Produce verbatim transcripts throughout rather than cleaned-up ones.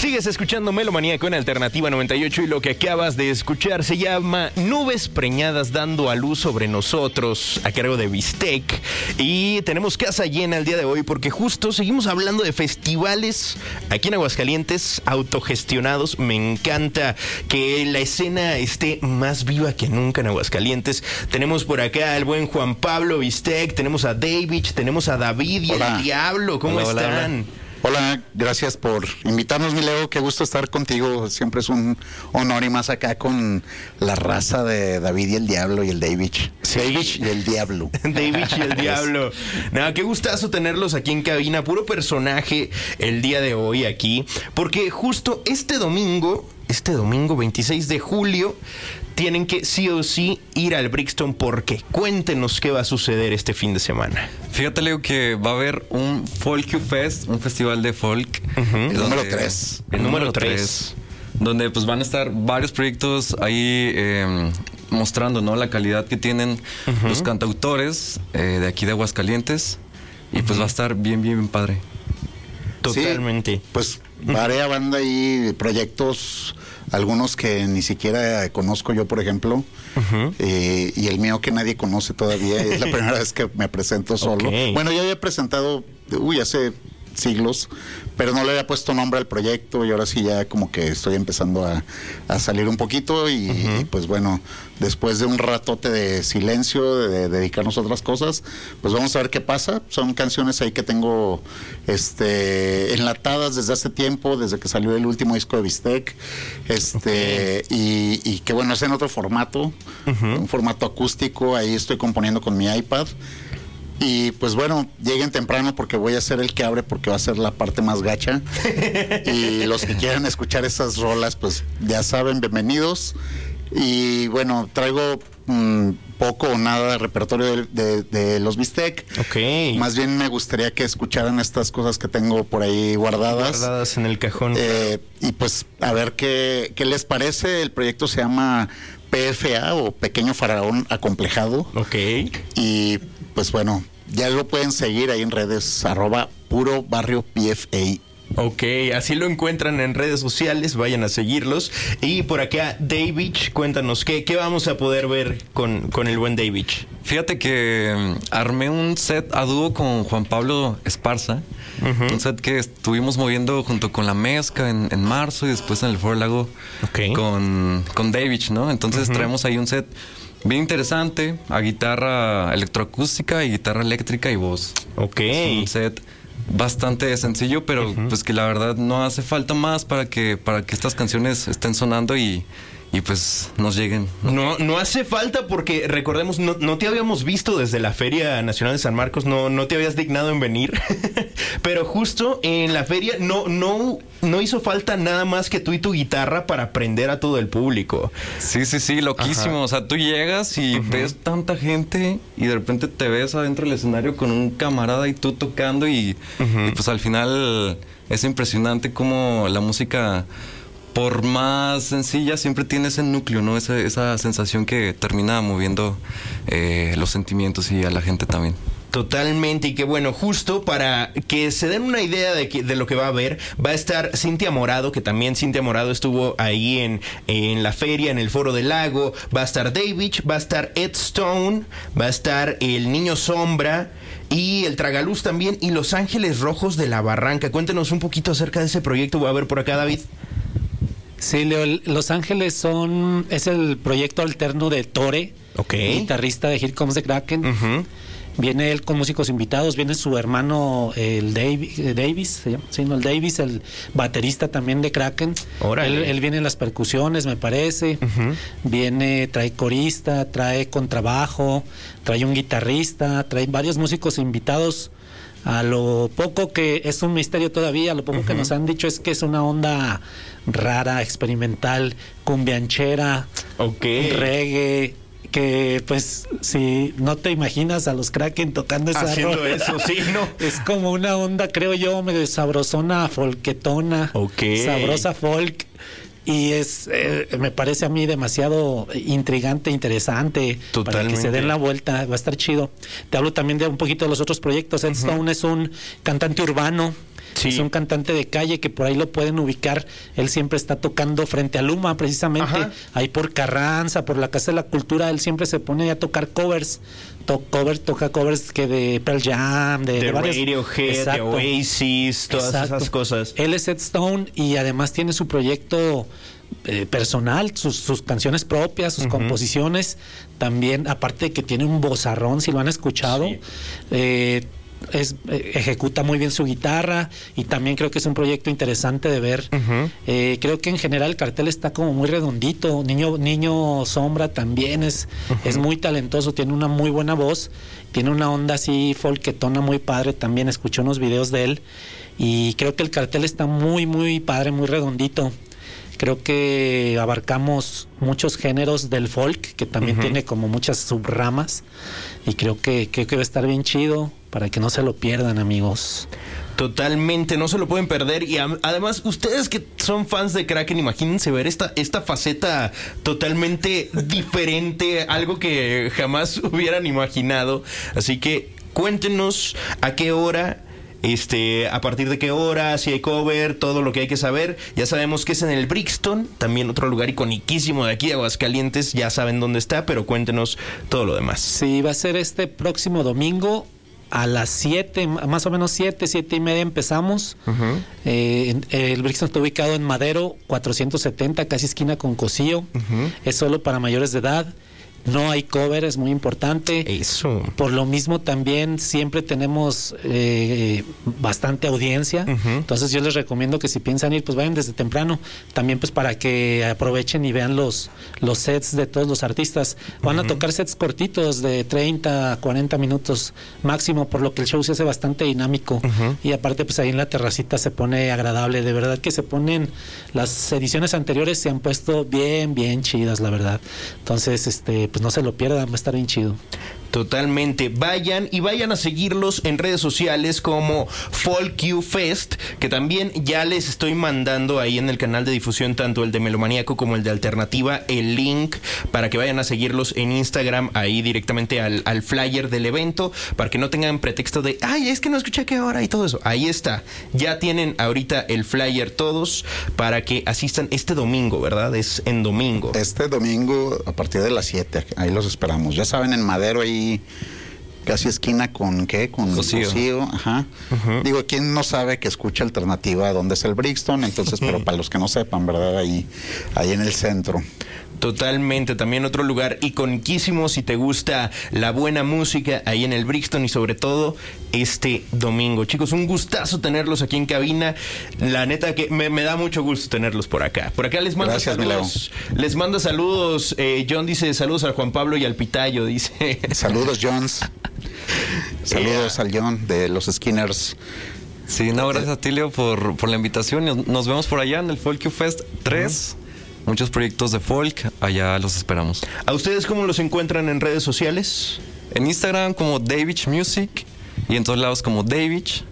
Sigues escuchando Melomanía con Alternativa noventa y ocho y lo que acabas de escuchar se llama Nubes Preñadas dando a luz sobre nosotros, a cargo de Bistec. Y tenemos casa llena el día de hoy porque justo seguimos hablando de festivales aquí en Aguascalientes, autogestionados. Me encanta que la escena esté más viva que nunca en Aguascalientes. Tenemos por acá al buen Juan Pablo Bistec, tenemos a David, tenemos a David y Hola. el Diablo. ¿Cómo Hola, hola, están? hola. Hola, gracias por invitarnos, mi Leo. Qué gusto estar contigo. Siempre es un honor y más acá con la raza de David y el Diablo y el David. Sí. David y el Diablo. David y el Diablo. Nada, qué gustazo tenerlos aquí en cabina. Puro personaje el día de hoy aquí. Porque justo este domingo, este domingo veintiséis de julio, tienen que sí o sí ir al Brixton. ¿Por qué? Cuéntenos qué va a suceder este fin de semana. Fíjate, Leo, que va a haber un Folk Fest, un festival de folk. Uh-huh. El número tres. El número tres. Donde pues van a estar varios proyectos ahí eh, mostrando, ¿no?, la calidad que tienen uh-huh. los cantautores eh, de aquí de Aguascalientes. Y uh-huh. pues va a estar bien, bien, bien padre. Totalmente. Sí, pues varia banda y proyectos, algunos que ni siquiera conozco yo, por ejemplo, uh-huh. eh, y el mío que nadie conoce todavía. Es la primera vez que me presento solo. Okay. Bueno, yo había presentado, uy, hace siglos, pero no le había puesto nombre al proyecto y ahora sí ya como que estoy empezando a, a salir un poquito y, uh-huh. y pues bueno, después de un ratote de silencio, de, de dedicarnos a otras cosas, pues vamos a ver qué pasa. Son canciones ahí que tengo este enlatadas desde hace tiempo, desde que salió el último disco de Bistec, este okay. y, y que bueno, es en otro formato, uh-huh. un formato acústico. Ahí estoy componiendo con mi iPad. Y pues bueno, lleguen temprano porque voy a ser el que abre, porque va a ser la parte más gacha. Y los que quieran escuchar esas rolas, pues ya saben, bienvenidos. Y bueno, traigo mmm, poco o nada de repertorio de, de, de los Bistec. Ok. Más bien me gustaría que escucharan estas cosas que tengo por ahí guardadas. Guardadas en el cajón. Eh, y pues a ver qué, qué les parece. El proyecto se llama P F A o Pequeño Faraón Acomplejado. Ok. Y pues bueno, ya lo pueden seguir ahí en redes, arroba puro barrio P F A. Ok, así lo encuentran en redes sociales, vayan a seguirlos. Y por acá, David, cuéntanos, ¿qué, qué vamos a poder ver con, con el buen David? Fíjate que um, armé un set a dúo con Juan Pablo Esparza. Uh-huh. Un set que estuvimos moviendo junto con La Mezcla en, en marzo y después en el Foro Lago okay. con, con David, ¿no? Entonces uh-huh. traemos ahí un set bien interesante, a guitarra electroacústica y guitarra eléctrica y voz. Ok. Es un set bastante sencillo, pero uh-huh. pues que la verdad no hace falta más para que, para que estas canciones estén sonando y, y pues nos lleguen. No, no hace falta porque recordemos, no, no te habíamos visto desde la Feria Nacional de San Marcos, no, no te habías dignado en venir, pero justo en la feria no, no, no hizo falta nada más que tú y tu guitarra para prender a todo el público. Sí, sí, sí, loquísimo. Ajá. O sea, tú llegas y uh-huh. ves tanta gente y de repente te ves adentro del escenario con un camarada y tú tocando y, uh-huh. y pues al final es impresionante cómo la música, por más sencilla, siempre tiene ese núcleo, ¿no? Esa, esa sensación que termina moviendo eh, los sentimientos y a la gente también. Totalmente, y que bueno, justo para que se den una idea de, que, de lo que va a haber, va a estar Cintia Morado, que también Cintia Morado estuvo ahí en, en la feria, en el Foro del Lago, va a estar David, va a estar Ed Stone, va a estar el Niño Sombra y el Tragaluz también, y Los Ángeles Rojos de la Barranca. Cuéntenos un poquito acerca de ese proyecto. Voy a ver por acá, David. Sí, Leo, Los Ángeles son es el proyecto alterno de Tore, okay. guitarrista de Here Comes the Kraken. Uh-huh. Viene él con músicos invitados, viene su hermano el Davis, Davis ¿sí? Sí, no, el Davis, el baterista también de Kraken. Él, él viene en las percusiones, me parece. Uh-huh. Viene, trae corista, trae contrabajo, trae un guitarrista, trae varios músicos invitados. A lo poco que es un misterio todavía, lo poco uh-huh. que nos han dicho es que es una onda rara, experimental, cumbianchera, okay. reggae, que pues si no te imaginas a los Kraken tocando esa haciendo rola, eso, sí, ¿no? Es como una onda, creo yo, medio sabrosona, folquetona, okay. sabrosa folk. Y es, eh, me parece a mí demasiado intrigante, interesante. Totalmente. Para que se den la vuelta, va a estar chido. Te hablo también de un poquito de los otros proyectos. Ed uh-huh. Stone es un cantante urbano Sí. Es un cantante de calle que por ahí lo pueden ubicar. Él siempre está tocando frente a Luma, precisamente. Ajá. Ahí por Carranza, por la Casa de la Cultura, él siempre se pone a tocar covers. To cover, toca covers que de Pearl Jam, de, de, de varios, Radiohead, exacto, de Oasis, todas exacto. esas cosas. Él es Ed Stone y además tiene su proyecto eh, personal, sus, sus canciones propias, sus uh-huh. composiciones. También, aparte de que tiene un vozarrón, si lo han escuchado. Sí. Eh, Es, eh, ejecuta muy bien su guitarra y también creo que es un proyecto interesante de ver. Uh-huh. Eh, creo que en general el cartel está como muy redondito. Niño, Niño Sombra también es, uh-huh. es muy talentoso, tiene una muy buena voz, tiene una onda así folketona muy padre. También escuché unos videos de él y creo que el cartel está muy, muy padre, muy redondito. Creo que abarcamos muchos géneros del folk, que también uh-huh. tiene como muchas subramas. Y creo que, creo que va a estar bien chido para que no se lo pierdan, amigos. Totalmente, no se lo pueden perder. Y a, además, ustedes que son fans de Kraken, imagínense ver esta, esta faceta totalmente diferente, algo que jamás hubieran imaginado. Así que cuéntenos a qué hora... Este, a partir de qué hora, si hay cover, todo lo que hay que saber. Ya sabemos que es en el Brixton, también otro lugar iconiquísimo de aquí de Aguascalientes. Ya saben dónde está, pero cuéntenos todo lo demás. Sí, va a ser este próximo domingo a las siete, más o menos siete, siete y media empezamos. Uh-huh. eh, el Brixton está ubicado en Madero cuatrocientos setenta, casi esquina con Cocío. Uh-huh. Es solo para mayores de edad. No hay cover, es muy importante. Eso. Por lo mismo también siempre tenemos eh, bastante audiencia. Uh-huh. Entonces yo les recomiendo que si piensan ir, pues vayan desde temprano. También pues para que aprovechen y vean los, los sets de todos los artistas. Van uh-huh. a tocar sets cortitos de treinta a cuarenta minutos máximo, por lo que el show se hace bastante dinámico. Uh-huh. Y aparte pues ahí en la terracita se pone agradable. De verdad que se ponen, las ediciones anteriores se han puesto bien, bien chidas, la verdad. Entonces, este pues no se lo pierdan, va a estar bien chido. Totalmente. Vayan y vayan a seguirlos en redes sociales como Folk You Fest, que también ya les estoy mandando ahí en el canal de difusión, tanto el de Melomaníaco como el de Alternativa, el link para que vayan a seguirlos en Instagram, ahí directamente al, al flyer del evento, para que no tengan pretexto de, ay, es que no escuché a qué hora y todo eso. Ahí está. Ya tienen ahorita el flyer todos para que asistan este domingo, ¿verdad? Es en domingo. Este domingo a partir de las siete, ahí los esperamos. Ya saben, en Madero, ahí casi esquina con ¿qué? Con Cocío. Cocío, ajá. Uh-huh. Digo, ¿quién no sabe que escucha Alternativa dónde es el Brixton? Entonces, pero para los que no sepan, ¿verdad? Ahí, ahí en el centro. Totalmente, también otro lugar iconiquísimo si te gusta la buena música ahí en el Brixton y sobre todo este domingo. Chicos, un gustazo tenerlos aquí en cabina. La neta que me, me da mucho gusto tenerlos por acá. Por acá les mando Gracias, saludos. Les mando saludos. Eh, John dice saludos al Juan Pablo y al Pitayo, dice. Saludos, Jones. Saludos eh, al John de los Skinners. Sí, no, gracias a ti, Leo, por, por la invitación. Nos vemos por allá en el Folk You Fest tres. Uh-huh. Muchos proyectos de folk, allá los esperamos. ¿A ustedes cómo los encuentran en redes sociales? En Instagram como Davich Music y en todos lados como Davich.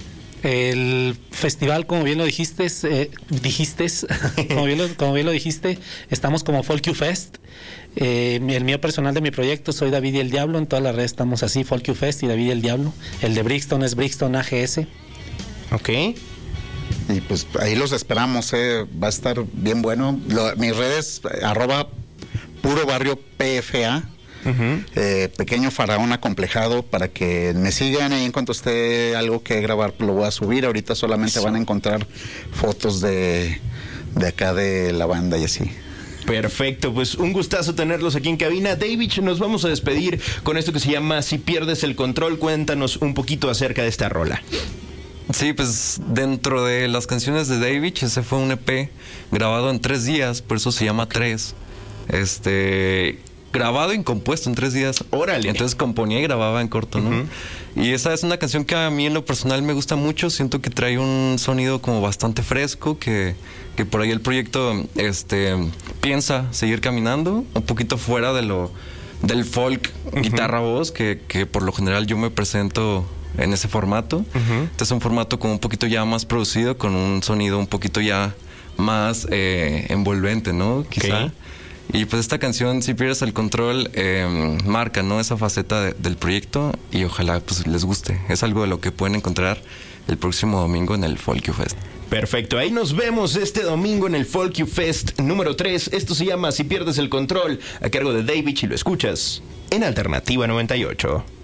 El festival, como bien lo dijiste, eh, dijiste como, bien lo, como bien lo dijiste, estamos como Folk You Fest. Eh, el mío personal de mi proyecto, soy David y el Diablo. En todas las redes estamos así, Folk You Fest y David y el Diablo. El de Brixton es Brixton A G S. Ok. Y pues ahí los esperamos, eh. Va a estar bien bueno. Lo, mis redes, arroba puro barrio P F A, uh-huh. eh, pequeño faraón acomplejado, para que me sigan ahí. En cuanto esté algo que grabar, lo voy a subir. Ahorita solamente Eso. van a encontrar fotos de, de acá de la banda y así. Perfecto, pues un gustazo tenerlos aquí en cabina. David, nos vamos a despedir con esto que se llama Si Pierdes el Control. Cuéntanos un poquito acerca de esta rola. Sí, pues dentro de las canciones de David, ese fue un E P grabado en tres días, por eso se llama Tres. Este, grabado y compuesto en tres días. Órale. Entonces componía y grababa en corto, ¿no? Uh-huh. Y esa es una canción que a mí en lo personal me gusta mucho. Siento que trae un sonido como bastante fresco, que, que por ahí el proyecto este, piensa seguir caminando un poquito fuera de lo del folk, uh-huh. guitarra-voz, que, que por lo general yo me presento en ese formato. Uh-huh. Este es un formato como un poquito ya más producido, con un sonido un poquito ya más eh, envolvente, ¿no? Quizá. Okay. Y pues esta canción, Si Pierdes el Control, eh, marca, ¿no? Esa faceta de, del proyecto, y ojalá pues les guste. Es algo de lo que pueden encontrar el próximo domingo en el Folk You Fest. Perfecto, ahí nos vemos este domingo en el Folk You Fest número tres. Esto se llama Si Pierdes el Control, a cargo de David, y lo escuchas en Alternativa noventa y ocho.